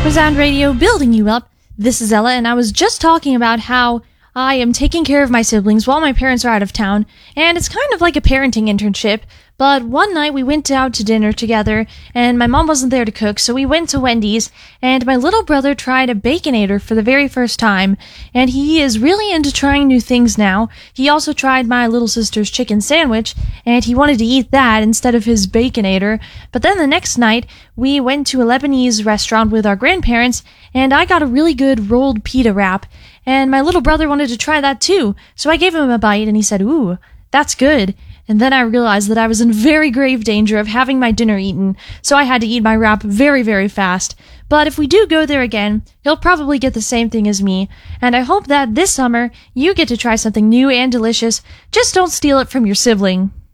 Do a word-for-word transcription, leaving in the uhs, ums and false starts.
Resound Radio, building you up. This is Ella, and I was just talking about how I am taking care of my siblings while my parents are out of town, and it's kind of like a parenting internship. But one night we went out to dinner together, and my mom wasn't there to cook, so we went to Wendy's, and my little brother tried a Baconator for the very first time, and he is really into trying new things now. He also tried my little sister's chicken sandwich, and he wanted to eat that instead of his Baconator. But then the next night, we went to a Lebanese restaurant with our grandparents, and I got a really good rolled pita wrap, and my little brother wanted to try that too, so I gave him a bite, and he said, "Ooh, that's good." And then I realized that I was in very grave danger of having my dinner eaten, so I had to eat my wrap very, very fast. But if we do go there again, he'll probably get the same thing as me, and I hope that this summer you get to try something new and delicious. Just don't steal it from your sibling.